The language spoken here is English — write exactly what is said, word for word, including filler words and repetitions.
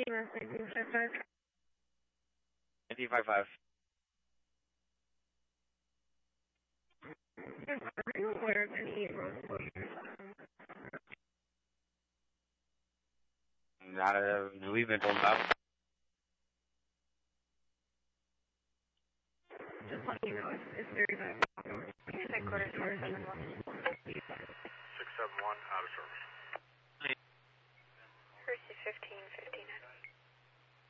nineteen five five. Not a, we've been told about. Just let you know, it's, it's thirty-five. Headquarters, six seven one. six seven one, out of service. Hersey fifteen fifty-nine.